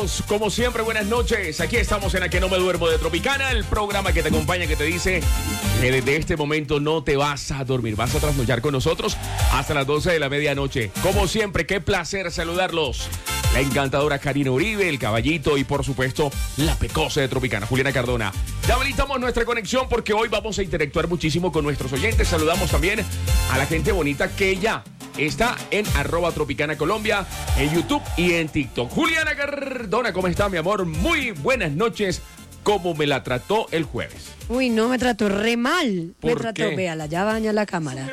amigos, como siempre, buenas noches. Aquí estamos en A Que No Me Duermo de Tropicana, el programa que te acompaña, que te dice que desde este momento no te vas a dormir, vas a trasnochar con nosotros hasta las 12 de la medianoche. Como siempre, qué placer saludarlos. La encantadora Karina Uribe, el caballito y por supuesto la pecosa de Tropicana, Juliana Cardona. Ya habilitamos nuestra conexión porque hoy vamos a interactuar muchísimo con nuestros oyentes. Saludamos también a la gente bonita que ya está en @Tropicana Colombia, en YouTube y en TikTok. Juliana Cardona, ¿cómo está, mi amor? Muy buenas noches. ¿Cómo me la trató el jueves? Uy, no, me trató re mal. ¿Por me trató, qué? véala, ya baña la cámara.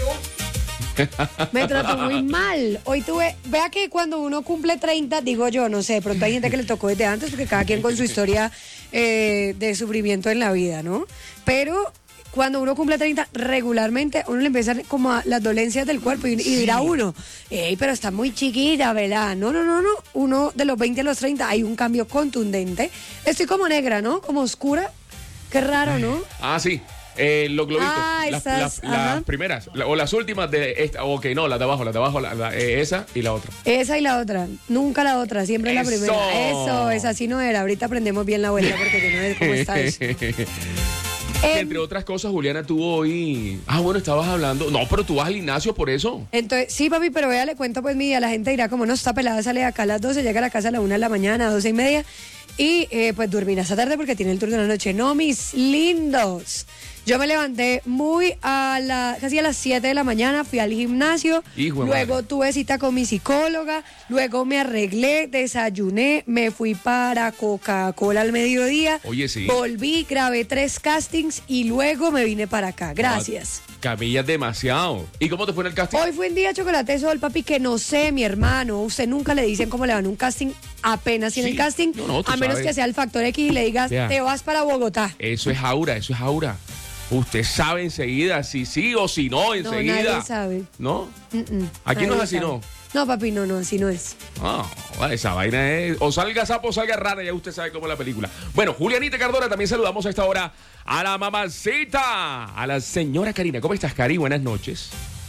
Me trató muy mal. Hoy vea que cuando uno cumple 30, digo yo, no sé, de pronto hay gente que le tocó desde antes, porque cada quien con su historia de sufrimiento en la vida, ¿no? Pero cuando uno cumple 30, regularmente uno le empiezan como a las dolencias del cuerpo y dirá uno, ey, pero está muy chiquita, ¿verdad? No. Uno de los 20 a los 30 hay un cambio contundente. Estoy como negra, ¿no? Como oscura. Qué raro, ¿no? Ah, sí. Los globitos, las primeras, o las últimas de esta, ok, no, las de abajo, esa y la otra. Esa y la otra, nunca la otra, siempre la primera. Eso, esa así no era, ahorita aprendemos bien la vuelta porque yo no sé cómo está eso. Entre otras cosas, Juliana tuvo hoy... Ah, bueno, estabas hablando... No, pero tú vas al gimnasio por eso. Entonces, sí, papi, pero vea, le cuento pues mi día, la gente dirá como no, está pelada, sale de acá a las 12, llega a la casa a la 1 de la mañana, 12:30, y pues dormir esa tarde porque tiene el turno de la noche. No, mis lindos. Yo me levanté casi a las 7 de la mañana, fui al gimnasio, luego tuve cita con mi psicóloga, luego me arreglé, desayuné, me fui para Coca-Cola al mediodía. Oye, sí. Volví, grabé 3 castings y luego me vine para acá. Gracias. Camellas demasiado. ¿Y cómo te fue en el casting? Hoy fue un día chocolate sol, papi, que no sé, mi hermano. Usted nunca le dicen cómo le van un casting apenas tiene el casting, a menos que sea el factor X y le digas, te vas para Bogotá. Eso es aura. Usted sabe enseguida si sí o si no, enseguida. No, nadie sabe. ¿No? Aquí no es así, ¿no? No, papi, no, así no es. Ah, esa vaina es... O salga sapo o salga rana, ya usted sabe cómo es la película. Bueno, Julianita Cardona, también saludamos a esta hora a la mamacita, a la señora Karina. ¿Cómo estás, Cari? Buenas noches.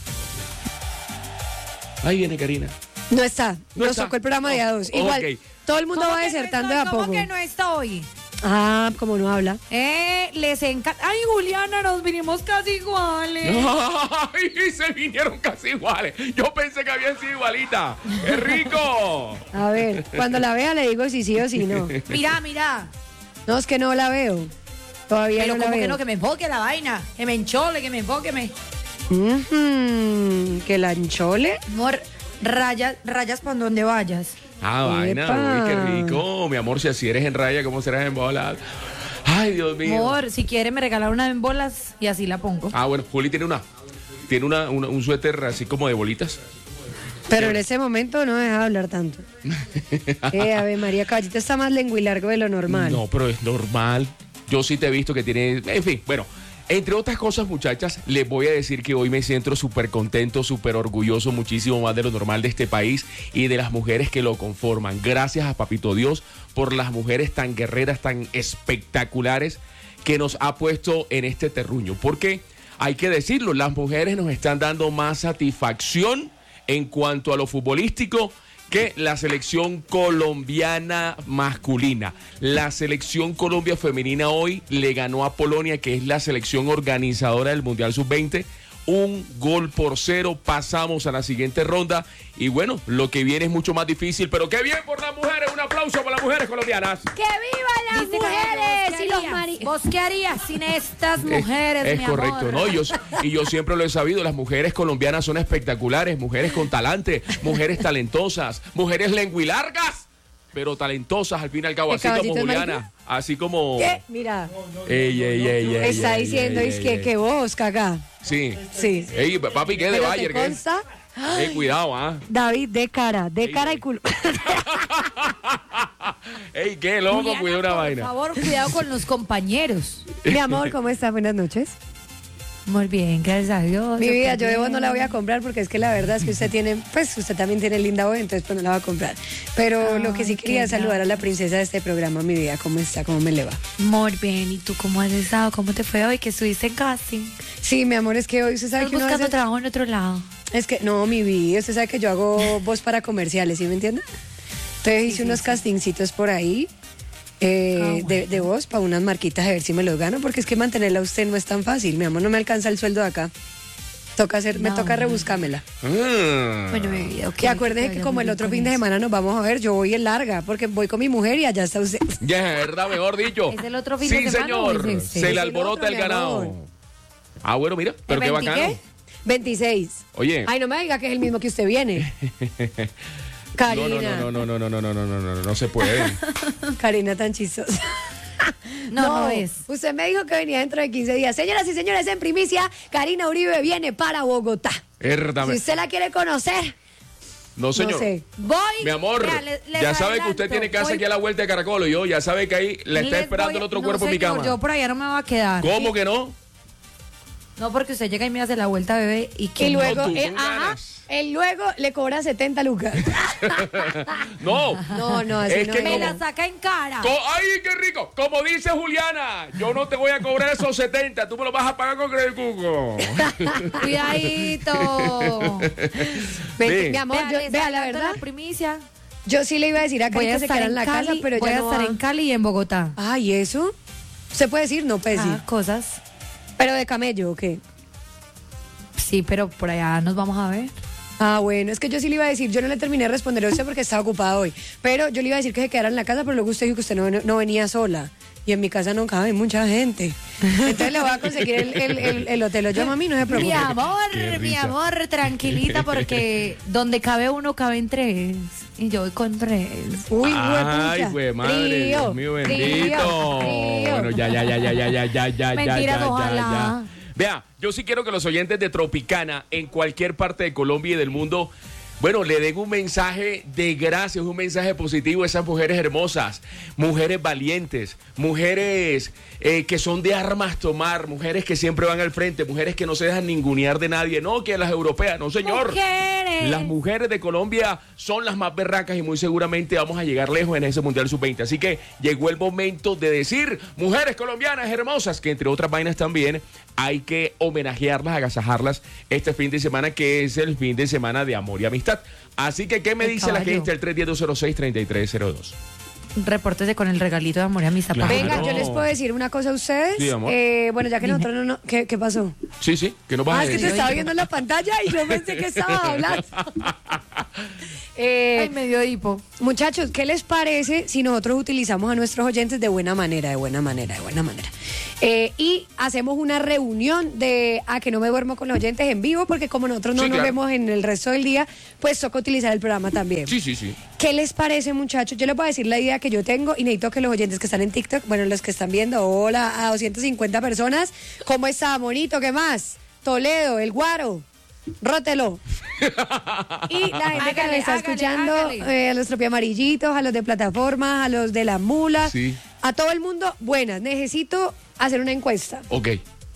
Ahí viene Karina. No está. Nos tocó el programa de A2. Igual, todo el mundo va desertando de a poco. ¿Cómo que no estoy? Ah, como no habla. Les encanta. Ay, Juliana, nos vinimos casi iguales. Ay, se vinieron casi iguales. Yo pensé que habían sido igualitas. ¡Qué rico! A ver, cuando la vea le digo si sí o si no. Mira. No, es que no la veo. Todavía pero no la veo. Pero como que no, que me enfoque la vaina. Que me enchole, que me enfoque. Que la enchole. Amor, rayas por donde vayas. Ah, vaina, uy, qué rico. Mi amor, si así eres en raya, ¿cómo serás en bolas? Ay, Dios mío. Amor, si quiere me regala una en bolas y así la pongo. Ah, bueno, Juli tiene un suéter así como de bolitas. Pero en ese momento no deja de hablar tanto. A ver, María Caballito está más lenguilargo de lo normal. No, pero es normal. Yo sí te he visto que tiene... En fin, bueno... Entre otras cosas, muchachas, les voy a decir que hoy me siento súper contento, súper orgulloso, muchísimo más de lo normal de este país y de las mujeres que lo conforman. Gracias a Papito Dios por las mujeres tan guerreras, tan espectaculares que nos ha puesto en este terruño. Porque hay que decirlo, las mujeres nos están dando más satisfacción en cuanto a lo futbolístico que la selección colombiana masculina. La selección Colombia femenina hoy le ganó a Polonia, que es la selección organizadora del Mundial Sub-20, 1-0. Pasamos a la siguiente ronda y bueno, lo que viene es mucho más difícil, pero qué bien por las mujeres. Un aplauso para las mujeres colombianas. ¡Que vivan las mujeres! Y los ¿Vos qué harías sin estas mujeres, es correcto, ¿no? Y yo siempre lo he sabido, las mujeres colombianas son espectaculares, mujeres con talante, mujeres talentosas, mujeres lenguilargas, pero talentosas al fin y al cabo, así como Juliana, así como... ¿Qué? Mira, está diciendo que vos, cagá. Sí. Ey, papi, ¿qué de Bayer? ¿Qué? Cuidado, David, de cara y culo. Ey, qué loco, Juliana, cuida una vaina. Por favor, cuidado con los compañeros. Mi amor, ¿cómo estás? Buenas noches. Muy bien, gracias a Dios. Mi vida, yo de vos no la voy a comprar porque es que la verdad es que usted también tiene linda voz, entonces pues no la va a comprar. Pero lo que sí quería es saludar a la princesa de este programa, mi vida. ¿Cómo está? ¿Cómo me le va? Muy bien, ¿y tú cómo has estado? ¿Cómo te fue hoy que estuviste en casting? Sí, mi amor, es que hoy usted sabe ¿Estás que uno buscando trabajo en otro lado? Es que, no, mi vida, usted sabe que yo hago voz para comerciales, ¿sí me entiende? Entonces hice unos castingcitos por ahí de voz para unas marquitas a ver si me los gano, porque es que mantenerla a usted no es tan fácil. Mi amor, no me alcanza el sueldo de acá. Me toca rebuscármela. Bueno, mi vida, Que acuerden que como el otro fin de semana nos vamos a ver, yo voy en larga, porque voy con mi mujer y allá está usted. Ya, verdad, mejor dicho. ¿Es el otro fin sí, de semana o señor. es este? Se le Es el alborota otro, el mi ganado. amor. Ah, bueno, mira, pero qué 20 bacano. qué? 26. Oye. Ay, no me diga que es el mismo que usted viene. Karina. No se puede. Karina tan chistosa. No es. Usted me dijo que venía dentro de 15 días. Señoras y señores, en primicia, Karina Uribe viene para Bogotá. Verdad. Si usted la quiere conocer, No, señor. no sé. Voy. Mi amor, Vea, les ya sabe que usted adelanto, tiene casa voy- aquí a la vuelta de Caracol. Y yo ya sabe que ahí le está les esperando voy- el otro no, cuerpo en mi señor, cama. Yo por allá no me voy a quedar. ¿Cómo que no? No, porque usted llega y me hace la vuelta, bebé, y que Y luego, tú, con ajá, ganas. él luego le cobra 70 lucas. No. No, así Es no que es. me como- la saca en cara. ¡Ay, qué rico! Como dice Juliana, yo no te voy a cobrar esos 70, tú me los vas a pagar con Credit Cuco. Cuidadito. Sí. Mi amor, Vea, les vea la adelanto verdad, la primicia. yo sí le iba a decir a Voy Cari a que se estar quedara en en la Cali, casa, pero voy ya a no estar va. en Cali y en Bogotá. Ay, ¿eso? ¿Se puede decir? No, pues sí. Cosas. ¿Pero de camello o qué? Sí, pero por allá nos vamos a ver. Ah, bueno, es que yo sí le iba a decir, yo no le terminé de responder a usted porque estaba ocupada hoy, pero yo le iba a decir que se quedara en la casa, pero luego usted dijo que usted no venía sola. Y en mi casa no cabe mucha gente. Entonces le voy a conseguir el hotel. Lo llamo a mí, no se preocupe. Qué Mi risa. amor, tranquilita, porque donde cabe uno, caben tres. Y yo voy con tres. Uy, Ay, huepucha. güey, madre, Trío, Dios mío, trío, bendito. trío. Bueno, ya. Mentiras, ya. ojalá. Vea, yo sí quiero que los oyentes de Tropicana, en cualquier parte de Colombia y del mundo, bueno, le den un mensaje de gracias, un mensaje positivo a esas mujeres hermosas, mujeres valientes, mujeres que son de armas tomar, mujeres que siempre van al frente, mujeres que no se dejan ningunear de nadie, no que las europeas, no señor. Mujeres. Las mujeres de Colombia son las más berracas y muy seguramente vamos a llegar lejos en ese Mundial Sub-20. Así que llegó el momento de decir, mujeres colombianas hermosas, que entre otras vainas también hay que homenajearlas, agasajarlas este fin de semana, que es el fin de semana de amor y amistad. Así que, ¿qué me El dice la caballo. gente al 310-206-3302? Repórtese con el regalito de amor y amistad. Claro. Venga, yo les puedo decir una cosa a ustedes. Sí, amor. Bueno, ya que nosotros no. ¿Qué pasó? Sí, ¿qué nos vas Ah, a es que te decir? estaba viendo en la pantalla y yo pensé que estaba hablando. Ay, me dio hipo. Muchachos, ¿qué les parece si nosotros utilizamos a nuestros oyentes de buena manera? Y hacemos una reunión de que no me duermo con los oyentes en vivo, porque como nosotros no Sí, nos claro. vemos en el resto del día, pues toca utilizar el programa también. Sí. ¿Qué les parece, muchachos? Yo les voy a decir la idea que yo tengo y necesito que los oyentes que están en TikTok, bueno, los que están viendo, hola, a 250 personas, ¿cómo está, monito? ¿Qué más? Toledo, el Guaro, rótelo. Y la gente que me está escuchando, a los tropiamarillitos, a los de plataforma, a los de la mula, Sí. a todo el mundo, buenas. Necesito hacer una encuesta. Ok.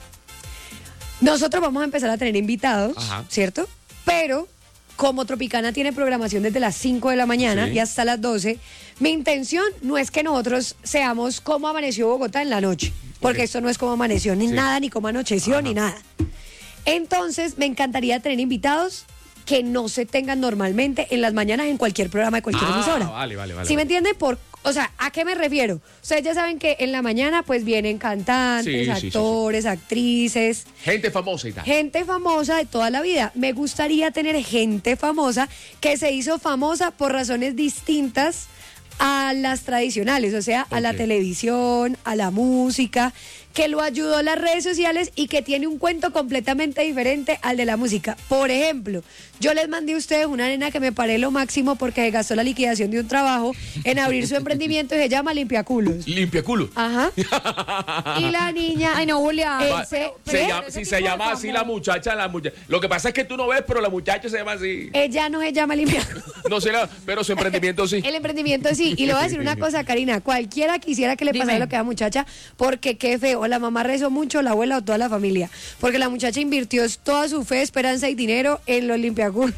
Nosotros vamos a empezar a tener invitados, Ajá. ¿cierto? Pero como Tropicana tiene programación desde las 5 de la mañana Sí. y hasta las 12, mi intención no es que nosotros seamos como amaneció Bogotá en la noche, porque Ok. esto no es como amaneció ni Sí. nada, ni como anocheció, ni nada. Entonces, me encantaría tener invitados que no se tengan normalmente en las mañanas en cualquier programa de cualquier emisora. Vale. ¿Sí me entienden? O sea, ¿a qué me refiero? Ustedes ya saben que en la mañana pues vienen cantantes, Sí. actores, actrices, Gente famosa y tal. gente famosa de toda la vida. Me gustaría tener gente famosa que se hizo famosa por razones distintas a las tradicionales, o sea, a la Ok. televisión, a la música, que lo ayudó a las redes sociales y que tiene un cuento completamente diferente al de la música. Por ejemplo, yo les mandé a ustedes una nena que me paré lo máximo porque se gastó la liquidación de un trabajo en abrir su emprendimiento y se llama Limpiaculos. Limpia culo. Ajá. Y la niña... Ay, no, Julia. Si se llama así la muchacha. Lo que pasa es que tú no ves, pero la muchacha se llama así. Ella no se llama Limpiaculos. No sé, pero su emprendimiento sí. El emprendimiento sí. Y le voy a decir una cosa, Karina. Cualquiera quisiera que le pasara Dime. lo que a la muchacha, porque qué feo. La mamá rezó mucho, la abuela o toda la familia. Porque la muchacha invirtió toda su fe, esperanza y dinero en los limpiaculos.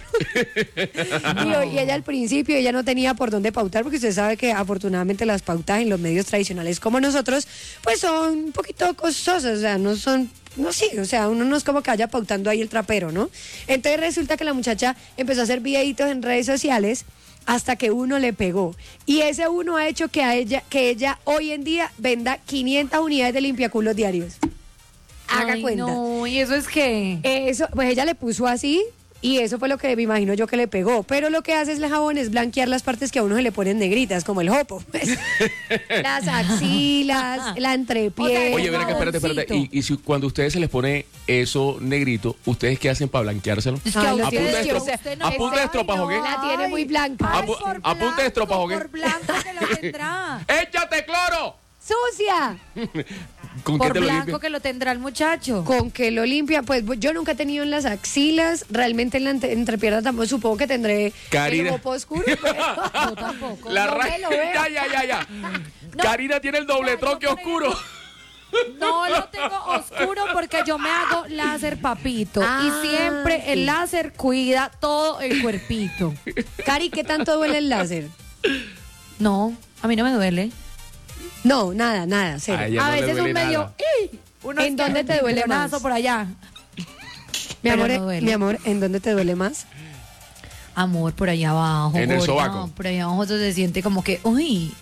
Y ella al principio, ella no tenía por dónde pautar, porque usted sabe que afortunadamente las pautas en los medios tradicionales como nosotros, pues son un poquito costosas. O sea, no son... No, sí, o sea, uno no es como que vaya pautando ahí el trapero, ¿no? Entonces resulta que la muchacha empezó a hacer videitos en redes sociales hasta que uno le pegó. Y ese uno ha hecho que ella hoy en día venda 500 unidades de limpiaculos diarios. Haga Ay, cuenta. No, ¿y eso es qué? Eso, pues ella le puso así y eso fue lo que me imagino yo que le pegó. Pero lo que hace el jabón es blanquear las partes que a uno se le ponen negritas, como el jopo. Pues. Las axilas, la entrepié. Oye, ven acá, espérate. Y si cuando a ustedes se les pone eso negrito, ¿ustedes qué hacen para blanqueárselo? Es que Ay, a lo ustedes tienes que que usted no a punta de sabe, estropajo, ¿qué? La tiene muy blanca. Ay, a punta de estropajo, ¿qué? Por blanco que lo tendrá. ¡Échate cloro! ¡Sucia! ¿Con qué Por te lo blanco limpias? que lo tendrá el muchacho. Con que lo limpia, pues yo nunca he tenido en las axilas, realmente en la entrepierna tampoco, supongo que tendré Karina. el jopo oscuro, pero Yo tampoco. La no me lo veo. Ya. No. Karina tiene el doble Ya, yo troque me- oscuro. No lo tengo oscuro porque yo me hago láser, papito. Ah, y siempre el sí. láser cuida todo el cuerpito. Cari, ¿qué tanto duele el láser? No, a mí no me duele. No, nada, cero. Ay, ya A no le veces duele un medio. nada. ¡ih! Uno ¿En es que dónde te duele embrionazo más? por allá. Mi Pero amor, no duele. mi amor, ¿en dónde te duele más? Amor, por allá abajo. En el gorda, sobaco. Por allá abajo se siente como que, uy.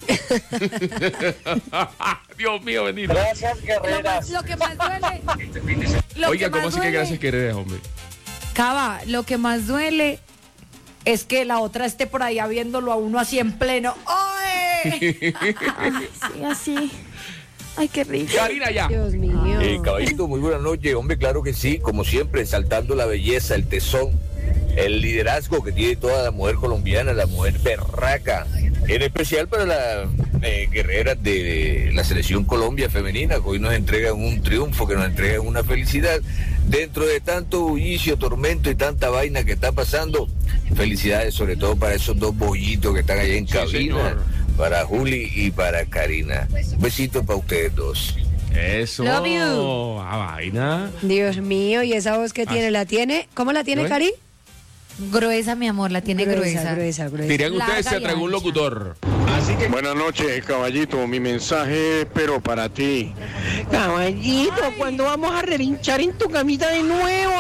Dios mío, bendito. Gracias, guerreras. Lo que más duele. lo Oiga, que ¿cómo más así que duele- gracias queridas, hombre? Cava, lo que más duele es que la otra esté por allá viéndolo a uno así en pleno. ¡Ay! Sí, así. Ay, qué rico. Karina, ya. Dios mío. Caballito, muy buenas noches. Hombre, claro que sí, como siempre, exaltando la belleza, el tesón, el liderazgo que tiene toda la mujer colombiana, la mujer berraca. En especial para las guerreras de la selección Colombia femenina, que hoy nos entregan un triunfo, que nos entregan una felicidad. Dentro de tanto bullicio, tormento y tanta vaina que está pasando, felicidades sobre todo para esos dos bollitos que están allá en Sí, cabina, señor. para Juli y para Karina. Un besito para ustedes dos. Eso. Love you. Vaina. Dios mío, ¿y esa voz que tiene? ¿La tiene? ¿Cómo la tiene, ¿No es? Cari? Gruesa, mi amor, la tiene gruesa. Gruesa. Dirían ustedes, Larga se y tragó un ancha. locutor. Buenas noches, caballito. Mi mensaje, pero para ti. Caballito, ¿cuándo vamos a relinchar en tu camita de nuevo?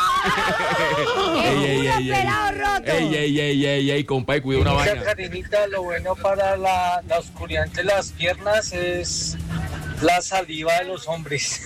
Ey, compadre, cuida una Mira, vaina. Karinita, lo bueno para la oscuridad de las piernas es la saliva de los hombres.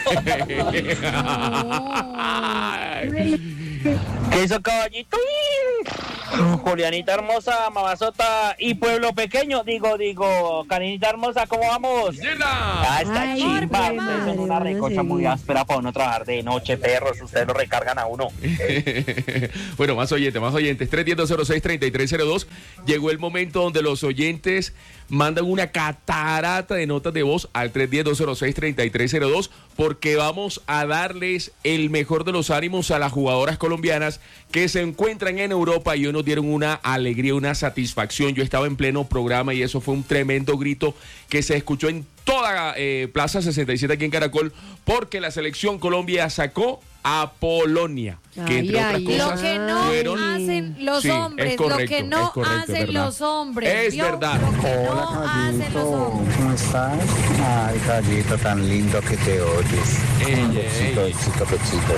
¿Qué hizo, caballito? Julianita hermosa, mamazota y pueblo pequeño. Digo, Karinita hermosa, ¿cómo vamos? ¡Llena! Ah, está Ay, chimba. mi Ustedes son madre, una recocha buenas muy ideas. áspera para uno trabajar de noche, perros. Ustedes lo recargan a uno. Bueno, más oyentes. 310-06-3302. Llegó el momento donde los oyentes mandan una catarata de notas de voz al 310-206-3302 porque vamos a darles el mejor de los ánimos a las jugadoras colombianas que se encuentran en Europa y hoy nos dieron una alegría, una satisfacción. Yo estaba en pleno programa y eso fue un tremendo grito que se escuchó en toda Plaza 67 aquí en Caracol porque la selección Colombia sacó a Polonia, que entre Ay, otras ay, cosas Lo que no fueron... hacen los Sí, hombres, es correcto, lo que no es correcto, es hacen verdad. los hombres. Es ¿vio? verdad. Lo que no hacen los hombres. ¿Cómo estás? Ay, caballito, tan lindo que te oyes. Besito, besito, besito.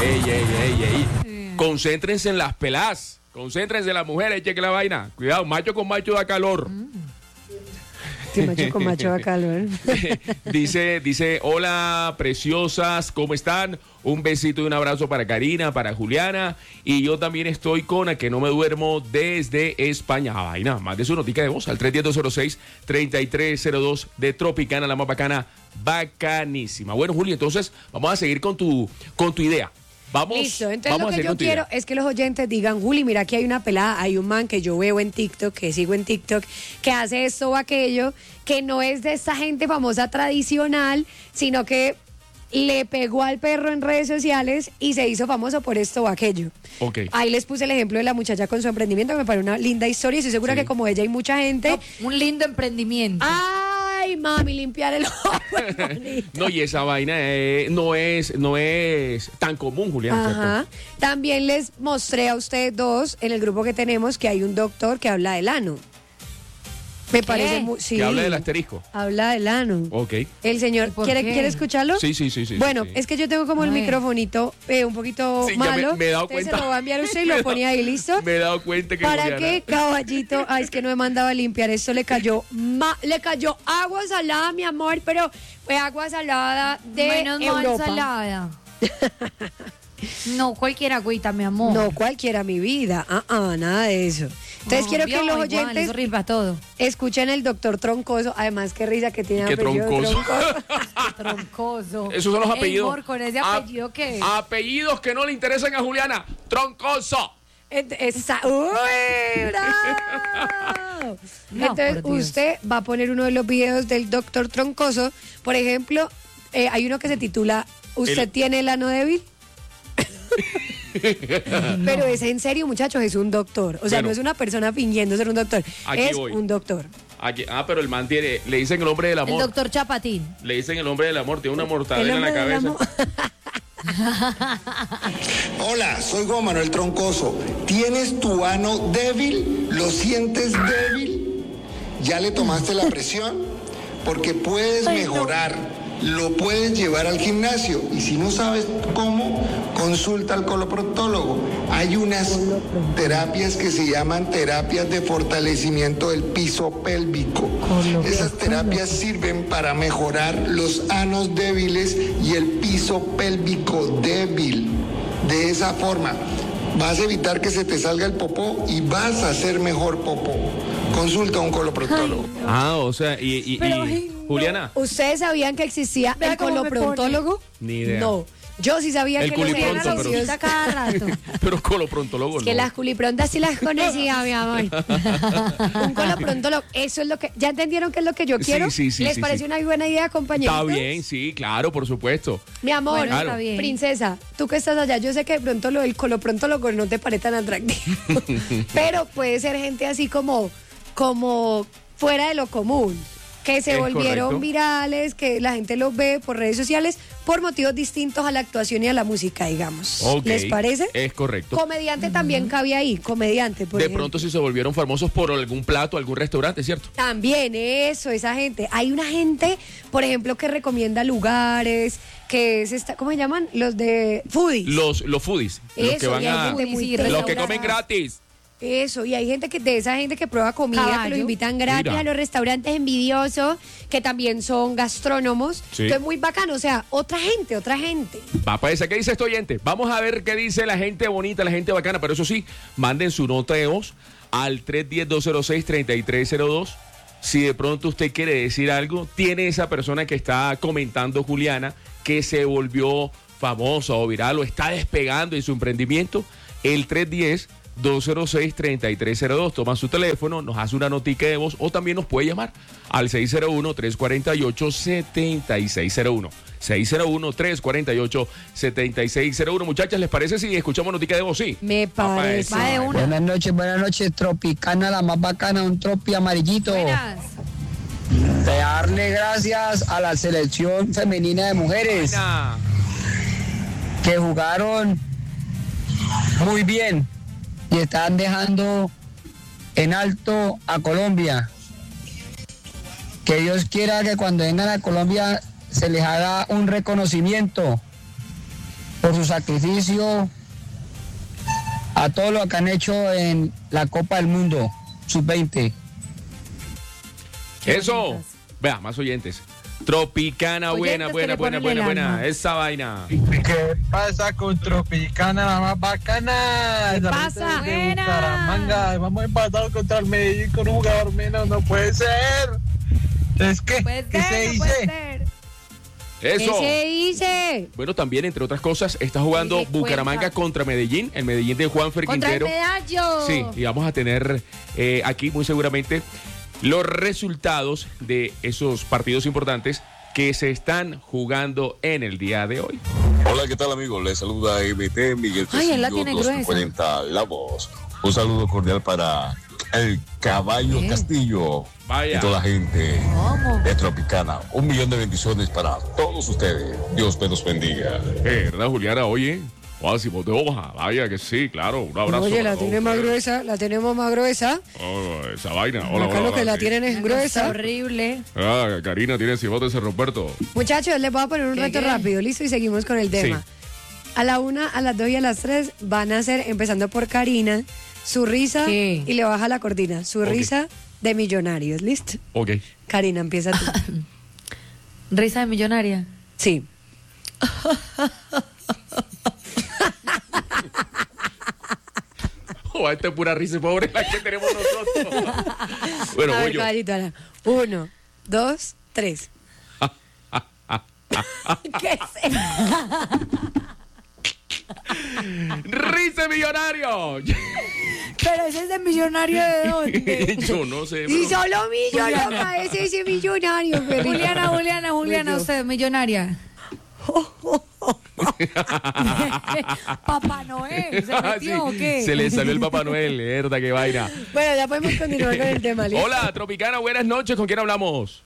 Ey. Concéntrense en las pelás. Concéntrense en las mujeres, cheque la vaina. Cuidado, macho con macho da calor. Sí, macho con macho da calor. Dice, hola, preciosas, ¿cómo están? Un besito y un abrazo para Karina, para Juliana. Y yo también estoy con A Que No Me Duermo desde España. Ah, vaina, más de su notica de voz al 310-206-3302 de Tropicana, la más bacana, bacanísima. Bueno, Juli, entonces vamos a seguir con tu idea. Vamos, Listo, entonces vamos lo a que seguir yo con tu quiero idea. es que los oyentes digan, Juli, mira, aquí hay una pelada, hay un man que yo veo en TikTok, que sigo en TikTok, que hace esto o aquello, que no es de esta gente famosa tradicional, sino que le pegó al perro en redes sociales y se hizo famoso por esto o aquello. Ok. Ahí les puse el ejemplo de la muchacha con su emprendimiento, que me parece una linda historia, y estoy segura Sí. que como ella hay mucha gente... No, un lindo emprendimiento. ¡Ay, mami, limpiar el ojo! es bonito. No, y esa vaina no es tan común, Julián. Ajá. También les mostré a ustedes dos en el grupo que tenemos que hay un doctor que habla del ano. Me parece muy... Sí. Que habla del asterisco. Habla del ano. Ok. El señor, ¿quiere escucharlo? Sí. Bueno, sí. es que yo tengo como el microfonito un poquito Sí, ya malo. me he dado Entonces cuenta. se lo va a enviar usted y lo pone ahí, ¿listo? Me he dado cuenta que ¿Para Juliana- qué, caballito? Ay, es que no me mandaba a limpiar. Esto le cayó agua salada, mi amor, pero fue agua salada de Menos mal Europa. ensalada. No cualquier agüita, mi amor. No cualquiera, mi vida. Nada de eso. Entonces No, quiero que vio, los igual, oyentes eso rima todo. escuchen el doctor Troncoso. Además, qué risa que tiene Qué apellido troncoso. Troncoso. Esos son los apellidos. Amor, con ese apellido que Apellidos que no le interesan a Juliana. Troncoso. ¡Uy, bravo! No, Entonces, por Dios. usted va a poner uno de los videos del doctor Troncoso. Por ejemplo, hay uno que se titula ¿Usted tiene el ano débil? Pero es en serio, muchachos, es un doctor. O sea, Bueno. no es una persona fingiendo ser un doctor. Aquí Es voy. un doctor. Aquí- pero el man tiene, le dicen el hombre del el amor. doctor Chapatín. Le dicen el hombre del amor, tiene una mortadela en la hombre del cabeza. Hola, soy Juan Manuel Troncoso. ¿Tienes tu ano débil? ¿Lo sientes débil? ¿Ya le tomaste la presión? Porque puedes mejorar, lo puedes llevar al gimnasio y si no sabes cómo, consulta al coloproctólogo. Hay unas terapias que se llaman terapias de fortalecimiento del piso pélvico. Esas terapias sirven para mejorar los anos débiles y el piso pélvico débil. De esa forma, vas a evitar que se te salga el popó y vas a hacer mejor popó. Consulta a un coloproctólogo. O sea, y Juliana, ¿Ustedes sabían que existía Vea el cómo me coloprontólogo? Ni idea. No. Yo sí sabía El que los culipronto, pero- ejercicios... cada rato. pero coloprontólogo Que no. las culiprontas sí las conocía, mi amor. Un coloprontólogo, eso es lo que... ¿Ya entendieron qué es lo que yo Sí, quiero? sí, sí, ¿Les sí, parece sí. una buena idea, compañeritos? Está bien, sí, claro, por supuesto. Mi amor, Bueno, Claro. está bien. princesa, tú que estás allá, yo sé que de pronto lo del coloprontólogo no te parece tan atractivo, pero puede ser gente así como fuera de lo común, que se Es volvieron correcto. virales, que la gente los ve por redes sociales por motivos distintos a la actuación y a la música, digamos. Ok, ¿Les parece? Es correcto. Comediante también cabe ahí, comediante, por De ejemplo. pronto si se volvieron famosos por algún plato, algún restaurante, ¿cierto? También eso, esa gente. Hay una gente, por ejemplo, que recomienda lugares, que es esta, ¿cómo se llaman? Los de foodies. Los foodies, los Eso, que van y hay a... gente muy Sí, Los que restaurada. comen gratis. Eso, y hay gente de esa gente que prueba comida, que Caballo. los invitan gratis Mira. a los restaurantes envidiosos, que también son gastrónomos. Sí. Entonces, muy bacano, o sea, otra gente. Va para esa. ¿Qué dice este oyente? Vamos a ver qué dice la gente bonita, la gente bacana. Pero eso sí, manden su nota de voz al 310-206-3302. Si de pronto usted quiere decir algo, tiene esa persona que está comentando, Juliana, que se volvió famosa o viral o está despegando en su emprendimiento, el 310-206-3302. Toma su teléfono, nos hace una notica de voz o también nos puede llamar al 601-348-7601. 601-348-7601. Muchachas, ¿les parece si escuchamos notica de voz? Sí. Me Pa' parece. eso. Va de una. Buenas noches, Tropicana, la más bacana, un tropi amarillito. Buenas. De darle gracias a la selección femenina de mujeres Buena. que jugaron muy bien y están dejando en alto a Colombia. Que Dios quiera que cuando vengan a Colombia se les haga un reconocimiento por su sacrificio a todo lo que han hecho en la Copa del Mundo Sub-20. Eso. bonitas. Vea, más oyentes. Tropicana, buena, Oyentes que buena, le buena, ponen el buena, buena. alma. Esa vaina. ¿Qué pasa con Tropicana, la más bacana? ¿Qué La pasa? gente de Buena. Bucaramanga. Vamos empatados contra el Medellín con un jugador menos, no puede ser. Es que, Puede ¿qué se ser, no dice? puede ser. Eso. ¿Qué se dice? Bueno, también, entre otras cosas, está jugando Dile Bucaramanga cuenta. contra Medellín, el Medellín de Juanfer Contra el Quintero. medallo. Sí, y vamos a tener aquí muy seguramente los resultados de esos partidos importantes que se están jugando en el día de hoy. Hola, ¿qué tal, amigos? Les saluda MT Miguel Ay, él la Tecillo, tiene gruesa. 240 La Voz. Un saludo cordial para el Caballo Bien. Castillo Vaya. y toda la gente ¿Cómo? de Tropicana. 1 millón de bendiciones para todos ustedes. Dios me los bendiga. ¿Verdad, Juliana? Oye, Máximo de hoja. Vaya que sí, claro. Un abrazo. Oye, la para tiene todos más ustedes. gruesa, la tenemos más gruesa. Oh, esa vaina. Hola, Acá hola, lo que hola, la sí. tienen es Está gruesa. horrible. Ah, Karina tiene cibote ese Roberto. Muchachos, les voy a poner un reto ¿Qué? rápido, listo, y seguimos con el tema. Sí. A la 1, a las 2 y a las 3 van a hacer, empezando por Karina, su risa ¿Qué? y le baja la cortina. Su Ok. risa de millonarios, ¿listo? Ok. Karina, empieza tú. Risa de millonaria. Sí. Oh, esta es pura risa pobre la que tenemos nosotros. Bueno, A voy ver, yo. caballito, ahora. 1, 2, 3. ¿Qué es eso? ¡Risa millonario! Pero ese es de millonario de dónde. Yo no sé. Y pero- solo millonario, loca, ese millonario, perrito. Juliana, usted, millonaria. Papá Noel, ¿se Ah, metió o sí, qué? se le salió el Papá Noel, verdad, qué vaina. Bueno, ya podemos continuar con el tema, ¿listo? Hola, Tropicana, buenas noches. ¿Con quién hablamos?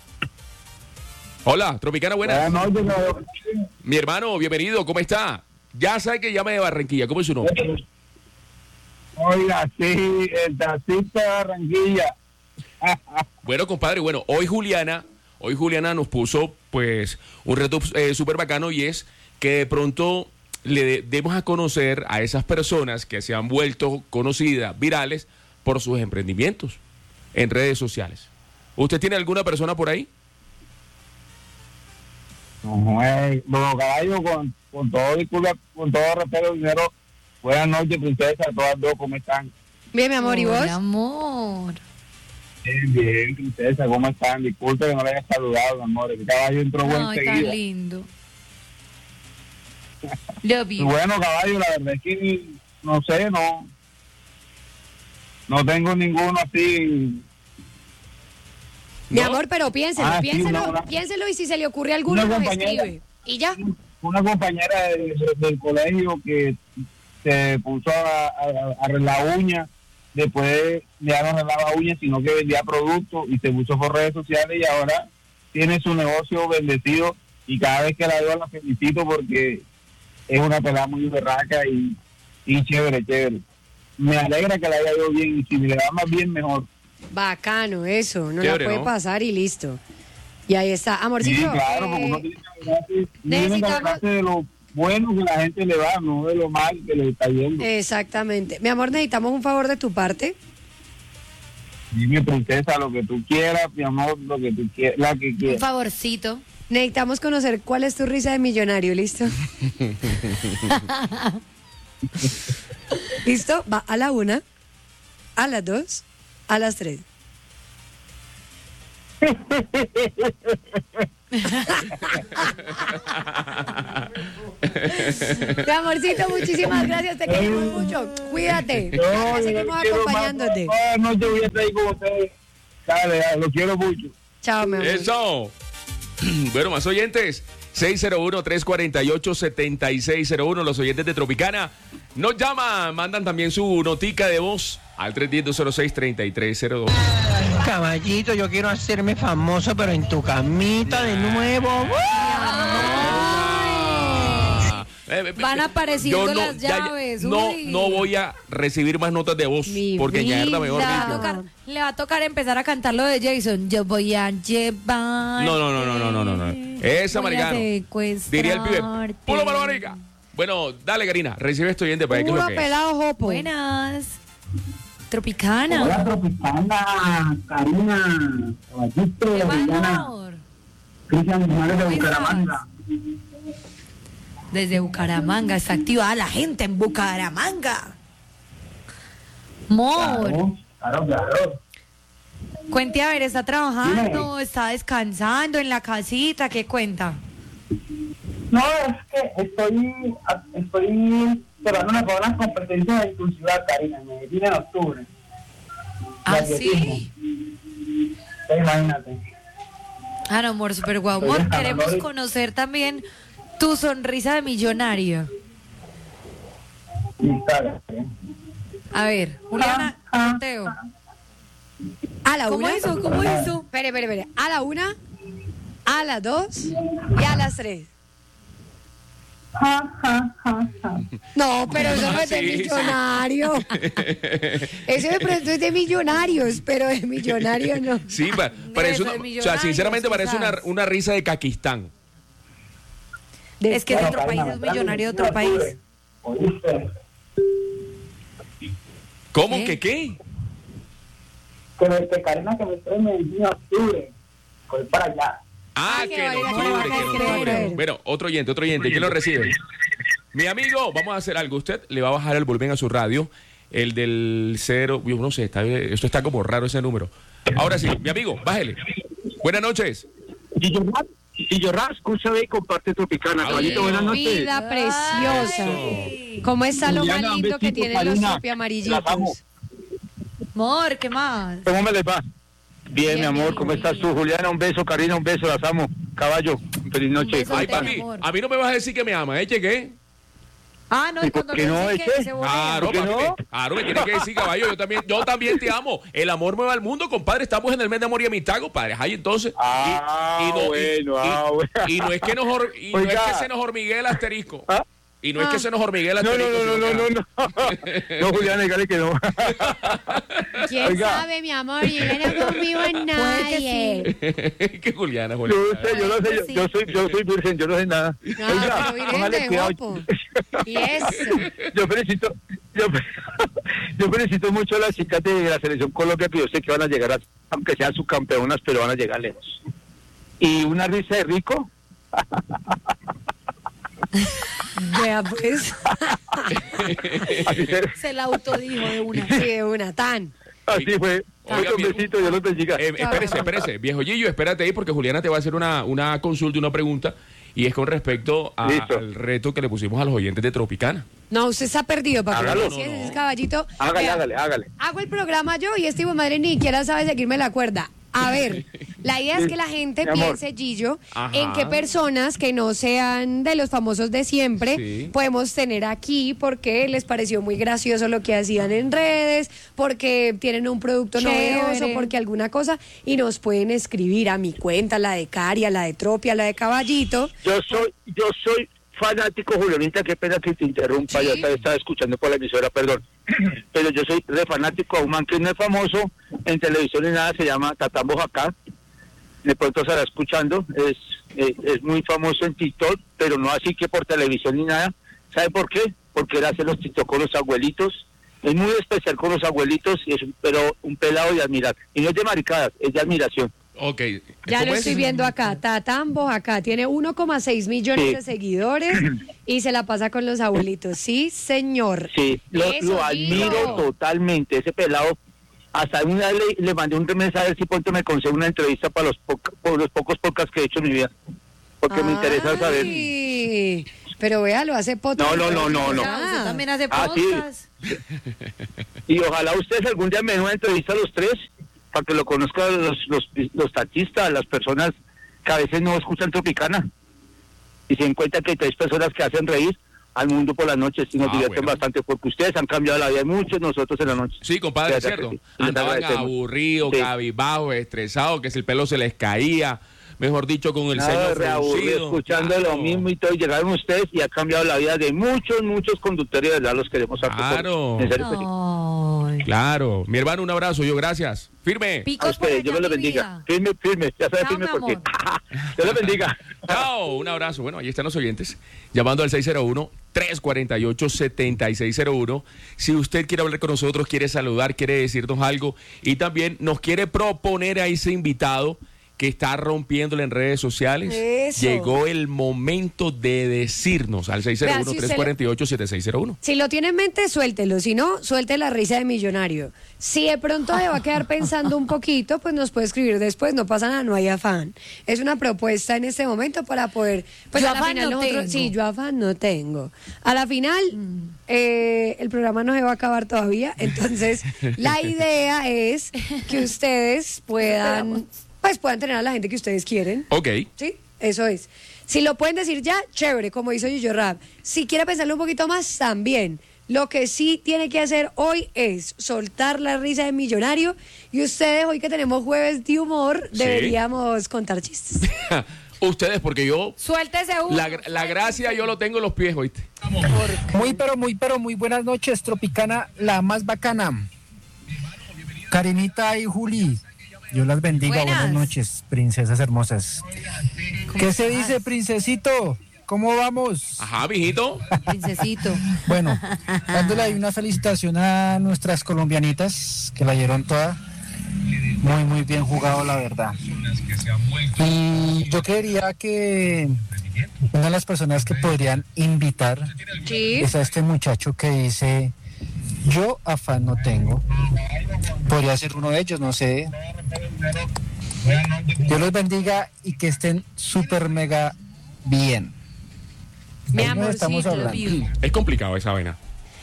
Hola, Tropicana, buenas. Mi hermano, bienvenido, ¿cómo está? Ya sabe que llama de Barranquilla, ¿cómo es su nombre? Oiga, sí, el taxista de Barranquilla. Bueno, compadre, bueno, hoy Juliana nos puso pues un reto súper bacano y es que de pronto le demos a conocer a esas personas que se han vuelto conocidas, virales, por sus emprendimientos en redes sociales. ¿Usted tiene alguna persona por ahí? No, los caballos, con todo disculpa, con todo respeto, dinero. Buenas noches, princesa, todas dos, ¿cómo están? Bien, mi amor, ¿y vos? Hola, amor. Bien, princesa, ¿cómo están? Disculpe que no le haya saludado, mi amor. El caballo entró buen Ay, tan seguido. lindo. Love Y you. bueno, caballo, la verdad es que no sé, no tengo ninguno así. Mi ¿No? amor, pero piénselo, Ah, sí, piénselo, una- piénselo y si se le ocurre alguno una nos compañera. escribe. Y ya. Una compañera del colegio que se puso a arreglar uñas, después ya no arreglaba uñas, sino que vendía productos y se puso por redes sociales y ahora tiene su negocio bendecido y cada vez que la veo la felicito porque es una pelada muy berraca y chévere. Me alegra que la haya ido bien y si me le va más bien, mejor. Bacano, eso. No Chévere, la puede ¿no? pasar y listo. Y ahí está. Sí, Amorcito, claro, porque uno tiene que necesitamos- alegrarse de lo bueno que la gente le va, no de lo mal que le está yendo. exactamente. Mi amor, necesitamos un favor de tu parte. Dime, princesa, lo que tú quieras, mi amor, lo que tú quieras, la que Un quieras. favorcito. Necesitamos conocer cuál es tu risa de millonario, ¿listo? ¿Listo? Va a la 1, a las 2, a las 3. Mi amorcito, muchísimas gracias, te queremos mucho. Cuídate. Ya seguimos acompañándote. Toda la noche voy a estar ahí con ustedes. Dale, lo quiero mucho. Chao, mi amor. Eso. Bueno, más oyentes. 601-348-7601. Los oyentes de Tropicana nos llaman, mandan también su notica de voz al 310-06-3302. Caballito, yo quiero hacerme famoso, pero en tu camita de nuevo. Van apareciendo Yo no- las llaves. no, uy. no voy a recibir más notas de voz Mi porque mierda, mejor Le va, a dicho. tocar, le va a tocar empezar a cantar lo de Jason. Yo voy a llevar. No. Esa, maricano. Diría el pibe. ¡Pulo marica! Bueno, dale, Karina. Recibe esto oyente para ver qué es Puro lo que es. pelado jopo. Buenas. Tropicana. Hola, Tropicana, Karina, Caballito, ¿Qué va, Liliana, amor? Cristian Mujeres de ¿Cómo Bucaramanga. Desde Bucaramanga. Está activada la gente en Bucaramanga. Amor. Claro. Cuente, a ver, ¿está trabajando? ¿Está descansando en la casita? ¿Qué cuenta? No, es que estoy preparándome para unas competencias de inclusividad, Karina, en Medellín en octubre. ¿Ah, atletismo. sí? Imagínate. Ah, no, amor, súper guau. Amor, queremos conocer también tu sonrisa de millonario. Sí, claro. A ver, Juliana, Teo. A la 1. ¿Cómo hizo? ¿Cómo hizo? Espere. A la 1, a las 2 y a las 3. No, pero eso no es de Sí, sí. millonario. Eso de pronto es de millonarios, pero de millonario no. Sí, parece Eso, una, de o sea, sinceramente millonarios, parece quizás. una risa de Caquistán. Es que es de otro país, es millonario de otro país. ¿Cómo ¿Qué? que qué? Que Karina que me estrene en octubre. Voy para allá. Ah, que que en vaya, que octubre, vaya, que en que octubre. vaya. Bueno, otro oyente, ¿quién lo recibe? Mi amigo, vamos a hacer algo. Usted le va a bajar el volumen a su radio, el del 0, yo no sé, esto está como raro ese número. Ahora sí, mi amigo, bájele. Buenas noches. Y yo escúchame y comparte Tropicana. Caballito, buenas noches. Vida preciosa. ¿Cómo está lo más Juliana, un lindo que besito, tienen los Karina. tropi Las amo. amarillitos? Amor, ¿qué más? ¿Cómo me les va? Bien, mi amor, ¿cómo estás tú? Juliana, un beso, Karina, un beso, las amo. Caballo, feliz noche. beso. Ay, mi papi, amor. a mí no me vas a decir que me ama, ¿eh? ¿Qué? Ah, no, ¿Y y por cuando qué le no, dicen Eche? que se volea. Claro, ¿Por qué papi, no? claro, me tienes que decir, caballo, yo también te amo. El amor mueve al mundo, compadre. Estamos en el mes de amor y amistad, compadre. Ay, entonces. Bueno. Y no es que no es que Oiga. se nos hormiguee el asterisco. ¿Ah? Y no es que se nos hormiguee el No, asterisco. no. No, Juliana, dígale que no. ¿Quién Oiga. sabe, mi amor? Yo no confío en nadie. que Juliana, Yo no sé, yo soy virgen, yo no sé nada. No, pero virgen póngale de cuidado. guapo. Y eso. Yo felicito mucho a las chicas de la selección Colombia, que yo sé que van a llegar, aunque sean subcampeonas, pero van a llegar lejos. Y una risa de rico. Vea, pues. Así, Se la autodijo de una. Sí, de una tan. así fue. Oiga, Un besito, Dios los bendiga. Espérese, viejo Gillo, espérate ahí porque Juliana te va a hacer una consulta, una pregunta, y es con respecto Listo. al reto que le pusimos a los oyentes de Tropicana. No, usted está perdido, papi. Hágalo. Así es, ese caballito. Hágale, Vea, hágale. Hago el programa yo y este hijo de madre ni siquiera sabe seguirme la cuerda. A ver, la idea es que la gente Mi amor. piense, Gillo, Ajá. en qué personas que no sean de los famosos de siempre Sí. podemos tener aquí porque les pareció muy gracioso lo que hacían en redes, porque tienen un producto Chévere. novedoso, porque alguna cosa, y nos pueden escribir a mi cuenta, la de Caria, la de Tropia, la de Caballito. Yo soy fanático, Julianita, qué pena que te interrumpa, Sí. yo estaba escuchando por la emisora, perdón. Pero yo soy re fanático a un man que no es famoso en televisión ni nada, se llama Tatán Bojacá. De pronto se estará escuchando, es muy famoso en TikTok, pero no así que por televisión ni nada. ¿Sabe por qué? Porque él hace los TikTok con los abuelitos. Es muy especial con los abuelitos, pero un pelado de admirar. Y no es de maricadas, es de admiración. Ok. Ya ¿Cómo lo es? estoy viendo acá. Tatambo acá tiene 1,6 millones Sí. de seguidores y se la pasa con los abuelitos. Sí, señor. Sí, lo Eso, admiro Gillo. totalmente, ese pelado. Hasta una vez le mandé un mensaje a ver si pronto me consigue una entrevista para por los pocos podcasts que he hecho en mi vida. Porque me interesa saber. Ay, pero vea, lo hace podcast. No. Usted también hace Ah, sí. podcast. Y ojalá ustedes algún día me den una entrevista a los tres, para que lo conozcan los taxistas, las personas que a veces no escuchan Tropicana. Y se den cuenta que hay tres personas que hacen reír al mundo por las noches y nos divierten bueno. bastante, porque ustedes han cambiado la vida de muchos, nosotros en la noche. Sí, compadre, es De verdad cierto. que sí. Les Andaban agradecemos. aburridos, Sí. cabizbajos, estresados, que si el pelo se les caía, mejor dicho, con el No, ceño reaburrido, fruncido. escuchando Claro. lo mismo y todo, y llegaron ustedes y ha cambiado la vida de muchos conductores, de verdad los queremos harto. Claro. En serio que sí. Ay. Claro. Mi hermano, un abrazo, yo gracias. Firme. A Picos por ustedes, Dios me allá, lo mi bendiga. vida. Firme, ya sabes, Chao, firme mi porque. amor. Dios los bendiga. Chao, un abrazo. Bueno, ahí están los oyentes. Llamando al 601-348-7601. Si usted quiere hablar con nosotros, quiere saludar, quiere decirnos algo y también nos quiere proponer a ese invitado que está rompiéndole en redes sociales, Eso. llegó el momento de decirnos al Vea, si usted 601-348-7601. Si lo tiene en mente, suéltelo. Si no, suelte la risa de millonario. Si de pronto se va a quedar pensando un poquito, pues nos puede escribir después. No pasa nada, no hay afán. Es una propuesta en este momento para poder. Pues Yo a la afán final no nosotros. tengo. Sí, yo afán no tengo. A la final, el programa no se va a acabar todavía. Entonces, la idea es que ustedes puedan tener a la gente que ustedes quieren. Ok. Sí, eso es. Si lo pueden decir ya, chévere, como hizo Yuyo Rap. Si quiere pensarlo un poquito más, también. Lo que sí tiene que hacer hoy es soltar la risa de millonario. Y ustedes, hoy que tenemos jueves de humor, Sí. deberíamos contar chistes. Ustedes, porque yo... Suéltese uno. La gracia yo lo tengo en los pies, ¿oíste? Muy buenas noches, Tropicana, la más bacana. Karinita y Juli, Dios las bendiga. Buenas noches, princesas hermosas. ¿Qué se dice, princesito? ¿Cómo vamos? Ajá, mijito. Princesito. Bueno, dándole ahí una felicitación a nuestras colombianitas, que la dieron toda. Muy bien jugado, la verdad. Y yo quería que una de las personas que podrían invitar es a este muchacho que dice: yo afán no tengo. Podría ser uno de ellos, no sé. Dios los bendiga y que estén súper mega bien. Mi amorcito, estamos hablando. Es complicado esa vaina.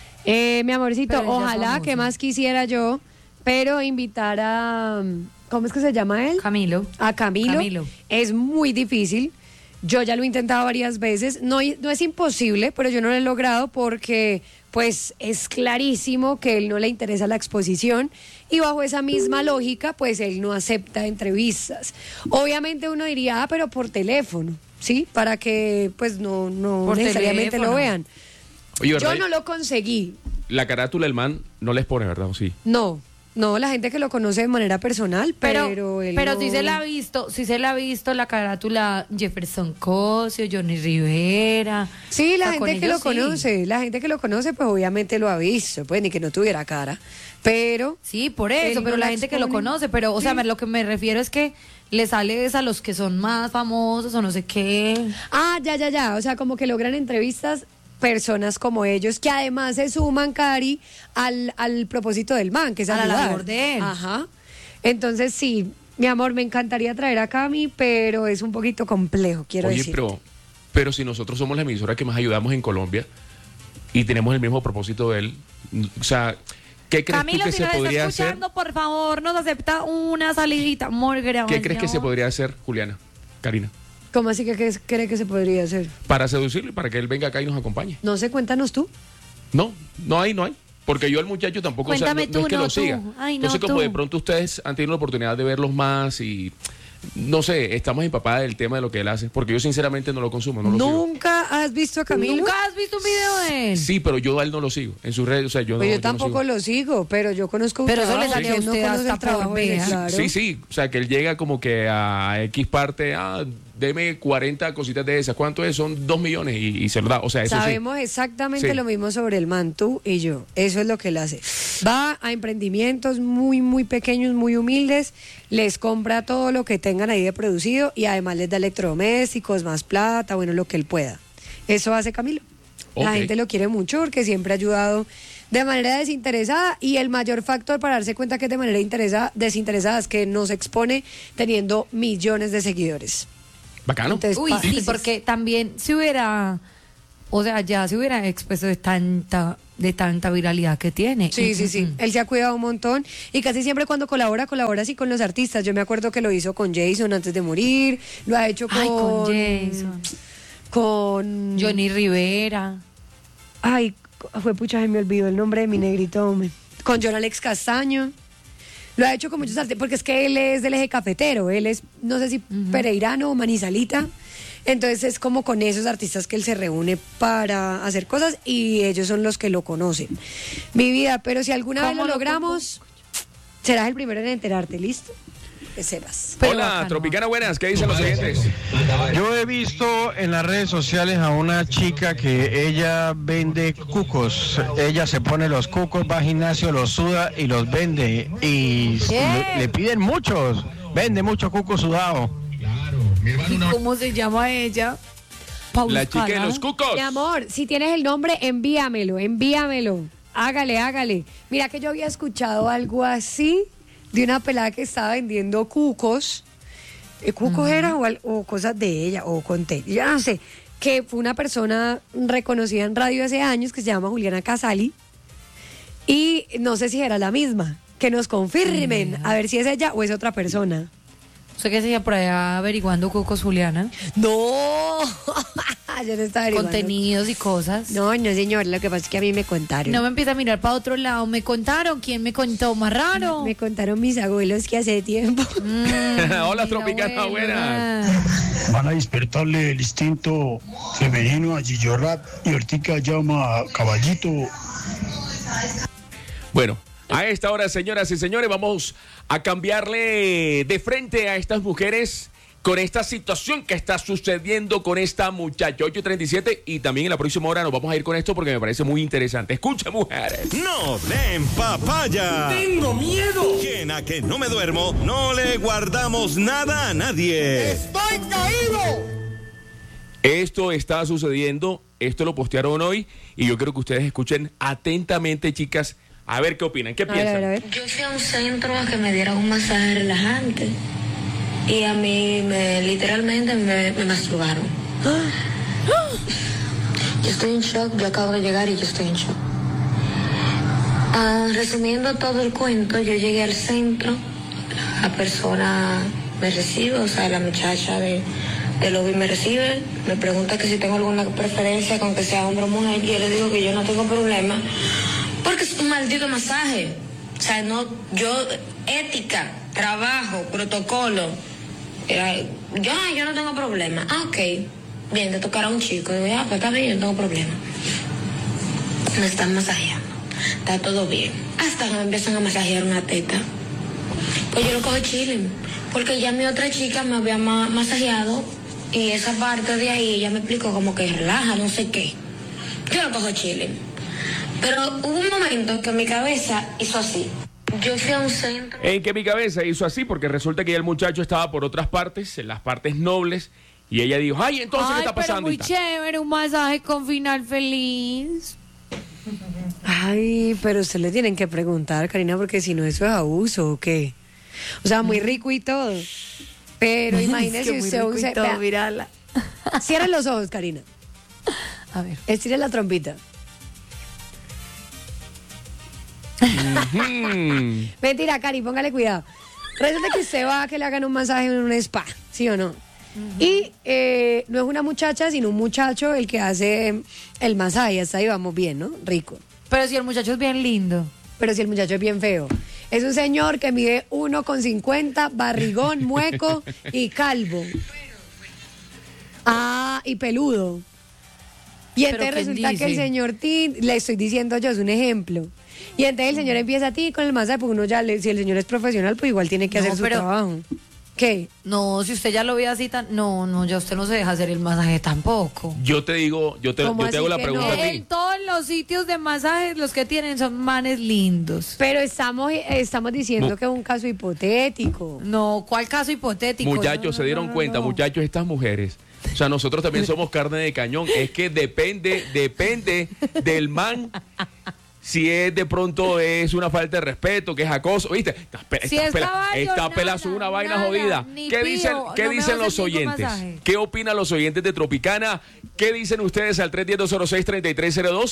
Mi amorcito, Pero ojalá, que más quisiera yo, pero invitar a... ¿Cómo es que se llama él? Camilo. A Camilo. Es muy difícil. Yo ya lo he intentado varias veces. No es imposible, pero yo no lo he logrado porque pues es clarísimo que él no le interesa la exposición y bajo esa misma lógica pues él no acepta entrevistas. Obviamente uno diría, pero por teléfono, ¿sí? Para que pues no necesariamente teléfono lo vean. Oye, yo no lo conseguí. La carátula del man no les pone, ¿verdad? ¿O sí? No, la gente que lo conoce de manera personal, pero él no... sí se la ha visto la carátula Jefferson Cosio, Johnny Rivera. Sí, la gente que lo conoce, pues obviamente lo ha visto, pues ni que no tuviera cara, pero... Sí, por eso, pero la gente que lo conoce, pero, o sea, lo que me refiero es que le sale a los que son más famosos o no sé qué. Ah, ya, o sea, como que logran entrevistas personas como ellos, que además se suman, Cari, al propósito del man, que es a la ayudar. labor de él. Ajá. Entonces, sí, mi amor, me encantaría traer a Cami, pero es un poquito complejo, quiero decir. Oye, pero si nosotros somos la emisora que más ayudamos en Colombia y tenemos el mismo propósito de él, o sea, ¿qué crees Camilo, tú que si se podría hacer? Camilo, escuchando, por favor, nos acepta una salidita, amor, ¿Qué crees que se podría hacer, Juliana, Karina? ¿Cómo así que cree que se podría hacer? Para seducirlo y para que él venga acá y nos acompañe. No sé, cuéntanos tú. No hay. Porque yo al muchacho tampoco, Cuéntame no es que lo siga. Ay, Entonces, como de pronto ustedes han tenido la oportunidad de verlos más y... No sé, estamos empapadas del tema de lo que él hace, porque yo sinceramente no lo consumo, no lo sigo. ¿Nunca has visto a Camilo? ¿Nunca has visto un video de él? Sí, pero yo a él no lo sigo en sus redes, o sea, yo tampoco lo sigo, pero yo conozco un pero trabajo. eso le salió a usted hasta por ver. Claro. Sí, o sea, que él llega como que a X parte, deme 40 cositas de esas, ¿cuánto es? Son 2 millones y se lo da, o sea, eso Sabemos exactamente lo mismo sobre el man, tú y yo, eso es lo que él hace. Va a emprendimientos muy, muy pequeños, muy humildes, les compra todo lo que tengan ahí de producido y además les da electrodomésticos, más plata, bueno, lo que él pueda. Eso hace Camilo. La gente lo quiere mucho porque siempre ha ayudado de manera desinteresada y el mayor factor para darse cuenta que es de manera desinteresada es que nos expone teniendo millones de seguidores. Bacano. Entonces, sí, porque también se hubiera expuesto de tanta viralidad que tiene. Sí. Él se ha cuidado un montón y casi siempre cuando colabora así con los artistas. Yo me acuerdo que lo hizo con Jason antes de morir, lo ha hecho con Jason, con Johnny Rivera. Ay, se me olvidó el nombre de mi negrito, hombre. Con John Alex Castaño. Lo ha hecho con muchos artistas, porque es que él es del eje cafetero, él es, no sé si pereirano o manizalita. Entonces es como con esos artistas que él se reúne para hacer cosas y ellos son los que lo conocen. Mi vida, pero si alguna vez lo logramos, serás el primero en enterarte, ¿listo? Que sepas. Hola, Tropicana, buenas, ¿qué dicen los oyentes? Yo he visto en las redes sociales a una chica que ella vende cucos. Ella se pone los cucos, va al gimnasio, los suda y los vende. Y le piden muchos. Vende muchos cucos sudados. ¿Y cómo se llama ella? La chica de los cucos. Mi amor, si tienes el nombre, envíamelo. Hágale. Mira que yo había escuchado algo así de una pelada que estaba vendiendo cucos. ¿Cucos era o cosas de ella o conté? Ya no sé. Que fue una persona reconocida en radio hace años que se llama Juliana Casali. Y no sé si era la misma. Que nos confirmen a ver si es ella o es otra persona. ¿Usted qué sería por allá averiguando cucos, Juliana? No, Yo no estaba averiguando. Contenidos y cosas. No, señor, lo que pasa es que a mí me contaron. No me empieza a mirar para otro lado. Me contaron. ¿Quién me contó más raro? Me contaron mis abuelos que hace tiempo. Hola, Tropicana, buenas. Van a despertarle el instinto femenino a Gillo Rap y Ortica llama a Caballito. Bueno, a esta hora, señoras y señores, vamos a cambiarle de frente a estas mujeres con esta situación que está sucediendo con esta muchacha. 8:37 y también en la próxima hora nos vamos a ir con esto porque me parece muy interesante. Escucha, mujeres. No den papaya. Tengo miedo. Quien a que no me duermo, no le guardamos nada a nadie. Estoy caído. Esto está sucediendo, esto lo postearon hoy y yo quiero que ustedes escuchen atentamente, chicas, a ver qué opinan. ¿Qué piensan? A ver. Yo fui a un centro a que me dieran un masaje relajante y a mí literalmente me masturbaron. Yo estoy en shock, yo acabo de llegar y yo estoy en shock. Resumiendo todo el cuento, yo llegué al centro, la persona me recibe, o sea, la muchacha del lobby me recibe, me pregunta que si tengo alguna preferencia con que sea hombre o mujer, y yo le digo que yo no tengo problema, porque es un maldito masaje. O sea, ética, trabajo, protocolo, yo no tengo problema. Ok, bien, te tocará un chico. Digo, pues está bien, yo no tengo problema. Me están masajeando, está todo bien. Hasta que me empiezan a masajear una teta. Pues yo lo cojo chilling, porque ya mi otra chica me había masajeado y esa parte de ahí ella me explicó como que relaja, no sé qué. Yo lo cojo chilling. Pero hubo un momento que mi cabeza hizo así. Yo fui a un centro. En que mi cabeza hizo así, porque resulta que ya el muchacho estaba por otras partes, en las partes nobles, y ella dijo, ay, entonces, ¿qué está pasando? Pero muy chévere, un masaje con final feliz. Ay, pero usted le tienen que preguntar, Karina, porque si no, eso es abuso, ¿o qué? O sea, muy rico y todo. Pero imagínese usted mírala. Cierre los ojos, Karina. A ver. Estire la trompita. Mentira, Cari, póngale cuidado. Resulta que usted va a que le hagan un masaje en un spa, ¿sí o no? Y no es una muchacha, sino un muchacho el que hace el masaje. Hasta ahí vamos bien, ¿no? Rico. Pero si el muchacho es bien lindo. Pero si el muchacho es bien feo. Es un señor que mide 1,50, barrigón, mueco y calvo. Y peludo. Y entonces resulta que el señor le estoy diciendo yo, es un ejemplo. Y entonces el señor empieza a ti con el masaje, porque uno ya, si el señor es profesional, pues igual tiene que hacer su trabajo. ¿Qué? No, si usted ya lo ve así tan... No, ya usted no se deja hacer el masaje tampoco. Yo te digo, yo te hago la pregunta a ti. En todos los sitios de masajes los que tienen son manes lindos. Pero estamos diciendo que es un caso hipotético. No, ¿cuál caso hipotético? Muchachos, se dieron cuenta, muchachos, estas mujeres. O sea, nosotros también somos carne de cañón. Es que depende del man. Si es de pronto es una falta de respeto, que es acoso, ¿viste? Esta pelazo es una vaina jodida. ¿Qué dicen los oyentes? ¿Qué opinan los oyentes de Tropicana? ¿Qué dicen ustedes al 310-206-3302,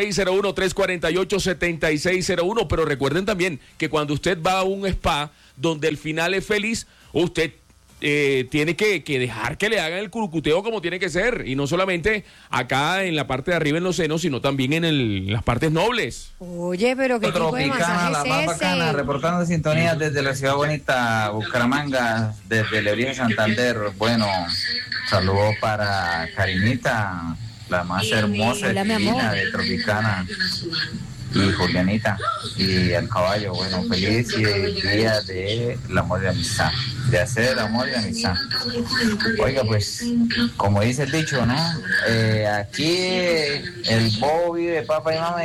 601-348-7601? Pero recuerden también que cuando usted va a un spa donde el final es feliz, usted tiene que dejar que le hagan el curucuteo como tiene que ser, y no solamente acá en la parte de arriba en los senos, sino también en las partes nobles. Oye, pero qué tipo de masaje la es más ese. bacana, reportando sintonía desde la ciudad bonita Bucaramanga, desde Lebrija, Santander. Bueno, saludos para Karinita, la más hermosa y divina de Tropicana, y Julianita y el caballo. Bueno, feliz día de la amor y la amistad, de hacer el amor y la amistad. Oiga, pues, como dice el dicho, ¿no? Aquí el bobo vive de papá y mamá.